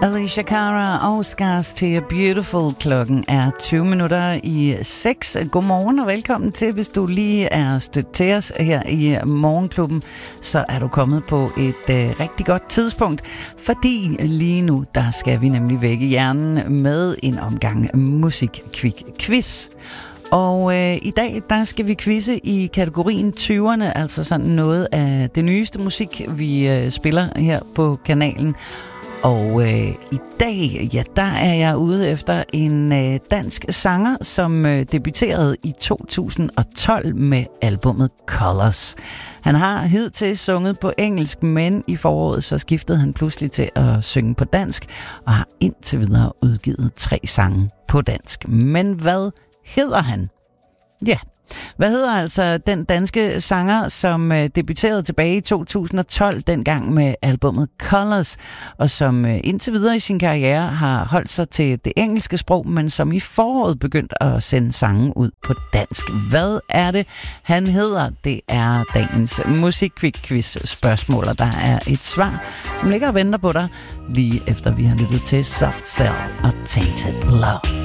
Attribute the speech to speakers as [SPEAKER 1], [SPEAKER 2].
[SPEAKER 1] Alicia Cara og Scars to Your Beautiful. Klokken er 6:20. Godmorgen og velkommen til. Hvis du lige er stødt til os her i Morgenklubben, så er du kommet på et rigtig godt tidspunkt. Fordi lige nu, der skal vi nemlig vække hjernen med en omgang musik-quiz. Og i dag, der skal vi quizze i kategorien 20'erne, altså sådan noget af det nyeste musik, vi spiller her på kanalen. Og i dag, ja, der er jeg ude efter en dansk sanger, som debuterede i 2012 med albummet Colors. Han har hidtil sunget på engelsk, men i foråret så skiftede han pludselig til at synge på dansk, og har indtil videre udgivet 3 sange på dansk. Men hvad hedder han? Ja, hvad hedder altså den danske sanger, som debuterede tilbage i 2012, dengang med albummet Colors, og som indtil videre i sin karriere har holdt sig til det engelske sprog, men som i foråret begyndte at sende sange ud på dansk. Hvad er det, han hedder? Det er dagens musik-quiz-spørgsmål, og der er et svar, som ligger og venter på dig, lige efter vi har lyttet til Soft Cell og Tainted Love.